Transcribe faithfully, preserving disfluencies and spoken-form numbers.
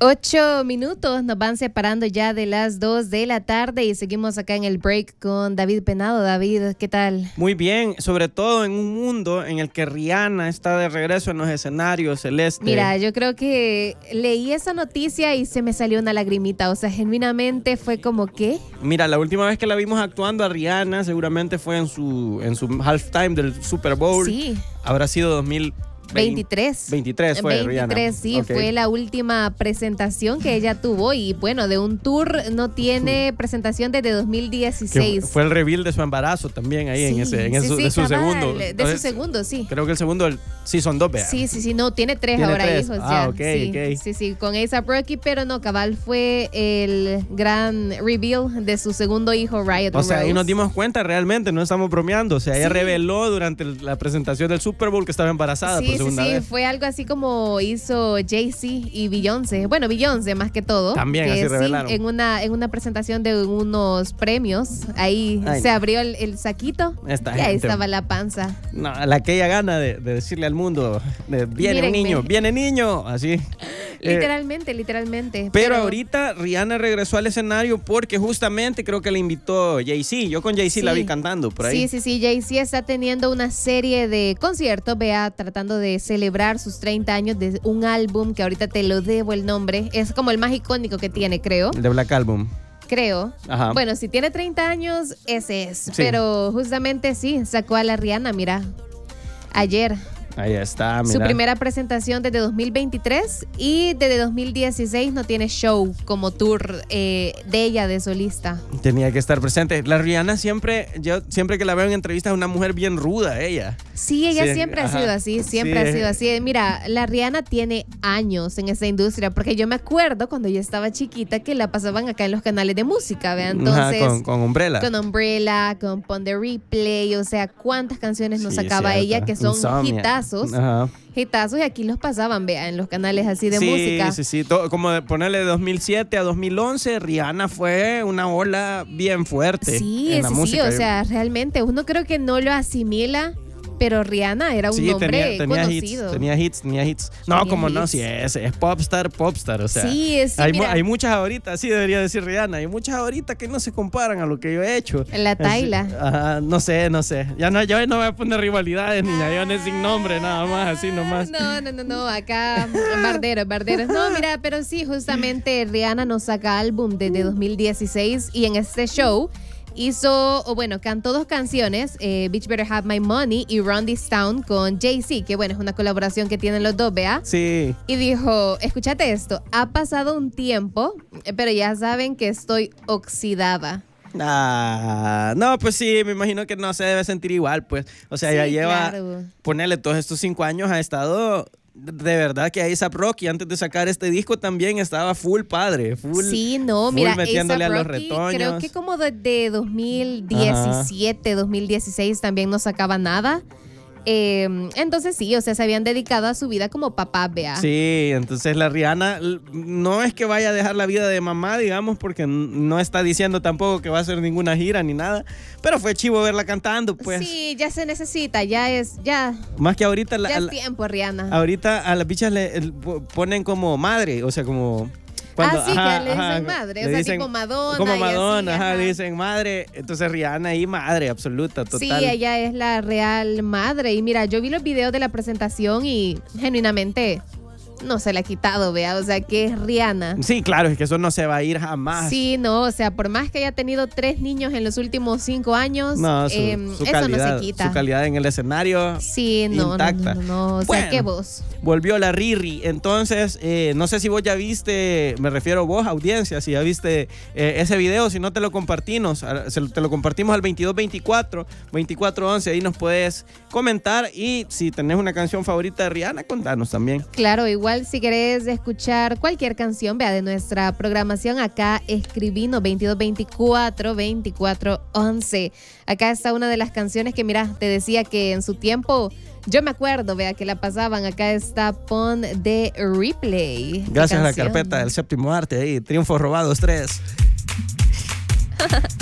Ocho minutos nos van separando ya de las dos de la tarde y seguimos acá en el break con David Penado. David, ¿qué tal? Muy bien, sobre todo en un mundo en el que Rihanna está de regreso en los escenarios, Celeste. Mira, yo creo que leí esa noticia y se me salió una lagrimita, o sea, genuinamente fue como ¿qué? Mira, la última vez que la vimos actuando a Rihanna seguramente fue en su, en su halftime del Super Bowl. Sí. Habrá sido dos mil veintitrés. veintitrés fue veintitrés, Rihanna. sí, Okay. Fue la última presentación que ella tuvo y bueno, de un tour no tiene presentación desde dos mil dieciséis. Que fue el reveal de su embarazo también ahí sí, en ese, en sí, eso, sí, de su cabal, segundo. De Entonces, su segundo, sí. Creo que el segundo, el, sí, son dos, vea. Sí, sí, sí, no, tiene tres ¿Tiene ahora tres? hijos Ah, ya. ok, sí, ok. sí, sí, con A$AP Rocky, pero no, cabal fue el gran reveal de su segundo hijo, Riot O sea, Rose. ahí nos dimos cuenta realmente, no estamos bromeando. O sea, ella Sí. reveló durante la presentación del Super Bowl que estaba embarazada Sí, por sí, segunda sí, vez. fue algo así como Jay-Z y Beyoncé. Bueno, Beyoncé más que todo. También que así sí, revelaron. En una, en una presentación de unos premios, ahí Ay, se no. abrió el, el saquito Esta y ahí gente. estaba la panza. No, la que ella gana de, de decirle al mundo, de, viene Mírenme. un niño, viene niño, así. Eh, Literalmente, literalmente. pero ahorita Rihanna regresó al escenario porque justamente creo que le invitó Jay-Z. Yo con Jay-Z Sí. la vi cantando por ahí. Sí, sí, sí. Jay-Z está teniendo una serie de conciertos, vea, tratando de celebrar sus treinta años de un álbum que ahorita te lo debo el nombre. Es como el más icónico que tiene, creo. El de Black Album. Creo. Ajá. Bueno, si tiene treinta años, ese es. Sí. Pero justamente sí, sacó a la Rihanna, mira, ayer. Ahí está, mira. Su primera presentación desde dos mil veintitrés y desde dos mil dieciséis no tiene show como tour eh, de ella de solista. Tenía que estar presente. La Rihanna siempre, yo siempre que la veo en entrevistas es una mujer bien ruda, ella. Sí, ella Sí, siempre ajá. ha sido así, siempre Sí. ha sido así. Mira, la Rihanna tiene años en esa industria, porque yo me acuerdo cuando yo estaba chiquita que la pasaban acá en los canales de música, ¿vean? Entonces, Ajá, con, con Umbrella. con Umbrella, con Pon the Replay, o sea, cuántas canciones nos Sí, sacaba cierto. ella que son Insomnia. hitazos, Ajá. hitazos y aquí los pasaban, vean, en los canales así de sí, música. Sí, sí, todo, como de ponerle de dos mil siete a dos mil once, Rihanna fue una ola bien fuerte Sí, en la sí, sí, música. o sea, realmente uno creo que no lo asimila, pero Rihanna era un Sí, nombre tenía, tenía conocido. hits, tenía hits, tenía hits. No, Tenía como no, hits. sí es, es popstar, popstar, o sea. Sí, sí, hay, mu- mira. hay muchas ahorita, sí debería decir Rihanna, hay muchas ahorita que no se comparan a lo que yo he hecho. La Tayla. Así, ajá, no sé, no sé. Ya no, yo no voy a poner rivalidades ni nayones sin nombre, nada más, así nomás. No, no, no, no, acá barderos, barderos. No, mira, pero sí, justamente Rihanna nos saca álbum desde dos mil dieciséis y en este show hizo, o bueno, cantó dos canciones, eh, Bitch Better Have My Money y Run This Town con Jay-Z, que bueno, es una colaboración que tienen los dos, ¿vea? Sí. Y dijo, escúchate esto, ha pasado un tiempo, eh, pero ya saben que estoy oxidada. Ah, no, pues sí, me imagino que no se debe sentir igual, pues. O sea, Sí, ya lleva, claro. ponerle todos estos cinco años, ha estado, de verdad que A$AP Rocky antes de sacar este disco también estaba full padre, full. Sí, no, full mira, metiéndole A$AP a los Rocky, retoños. creo que como desde dos mil diecisiete, dos mil dieciséis también no sacaba nada. Eh, entonces sí, o sea, se habían dedicado a su vida como papá, vea. Sí, entonces la Rihanna l- no es que vaya a dejar la vida de mamá, digamos, porque n- no está diciendo tampoco que va a hacer ninguna gira ni nada, pero fue chivo verla cantando, pues. Sí, ya se necesita, ya es, ya, Más que ahorita, la- ya es la- tiempo, Rihanna. ahorita a las bichas le el- po- ponen como madre, o sea, como... Ah, sí, que le dicen madre, o sea, tipo Madonna Como y Madonna, así, ajá, ajá. le dicen madre, entonces Rihanna ahí madre, absoluta, total. Sí, ella es la real madre. Y mira, yo vi los videos de la presentación y genuinamente no se la ha quitado, vea. O sea, que es Rihanna. Sí, claro, es que eso no se va a ir jamás. Sí, no, o sea, por más que haya tenido tres niños en los últimos cinco años, No, su, eh, su eso calidad, no se quita. su calidad en el escenario. Sí, no, no, intacta. no, no, no, o sea, Bueno. ¿qué vos? Volvió la Riri, entonces eh, no sé si vos ya viste, me refiero vos, audiencia, si ya viste eh, ese video, si no te lo compartimos, a- se lo- te lo compartimos al veintidós veinticuatro, veinticuatro once, ahí nos puedes comentar y si tenés una canción favorita de Rihanna, contanos también. Claro, igual si querés escuchar cualquier canción, vea, de nuestra programación, acá escribinos veintidós veinticuatro, veinticuatro once. Acá está una de las canciones que, mira, te decía que en su tiempo, yo me acuerdo, vea, que la pasaban. Acá está Pon de Replay. Gracias a la Canción. carpeta del séptimo arte, ahí, Triunfos Robados tres.